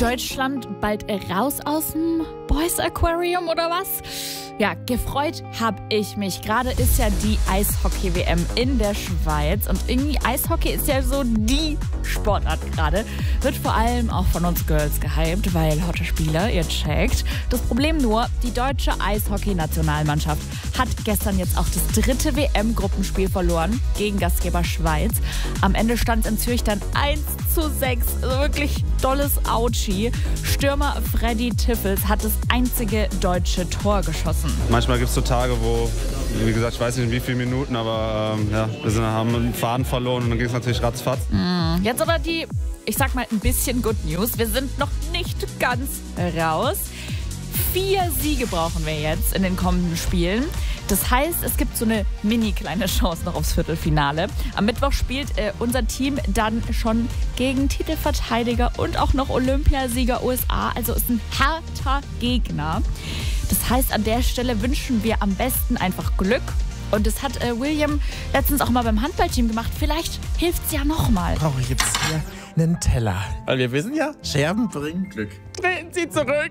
Deutschland bald raus aus dem Boys Aquarium oder was? Ja, gefreut habe ich mich. Gerade ist ja die Eishockey-WM in der Schweiz und irgendwie Eishockey ist ja so die Sportart gerade. Wird vor allem auch von uns Girls gehypt, weil hotte Spieler, ihr checkt. Das Problem nur, die deutsche Eishockey-Nationalmannschaft hat gestern jetzt auch das 3. WM-Gruppenspiel verloren gegen Gastgeber Schweiz. Am Ende stand es in Zürich dann 1:6. Also wirklich dolles Autschi. Stürmer Freddy Tiffels hat das einzige deutsche Tor geschossen. Manchmal gibt es so Tage, wo, wie gesagt, ich weiß nicht in wie vielen Minuten, aber wir haben einen Faden verloren und dann ging es natürlich ratzfatz. Jetzt aber die, ich sag mal, ein bisschen Good News. Wir sind noch nicht ganz raus. 4 Siege brauchen wir jetzt in den kommenden Spielen. Das heißt, es gibt so eine mini-kleine Chance noch aufs Viertelfinale. Am Mittwoch spielt unser Team dann schon gegen Titelverteidiger und auch noch Olympiasieger USA. Also ist ein harter Gegner. Das heißt, an der Stelle wünschen wir am besten einfach Glück. Und das hat William letztens auch mal beim Handballteam gemacht. Vielleicht hilft es ja nochmal. Brauche ich jetzt hier einen Teller. Weil wir wissen ja, Scherben bringen Glück. Treten Sie zurück!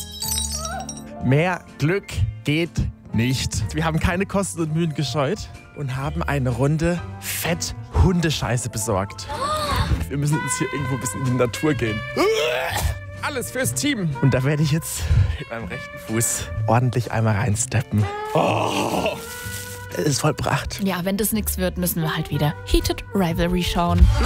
Mehr Glück geht nicht. Wir haben keine Kosten und Mühen gescheut und haben eine Runde fett Hundescheiße besorgt. Wir müssen jetzt hier irgendwo ein bisschen in die Natur gehen. Alles fürs Team. Und da werde ich jetzt mit meinem rechten Fuß ordentlich einmal reinsteppen. Oh, es ist vollbracht. Ja, wenn das nichts wird, müssen wir halt wieder Heated Rivalry schauen.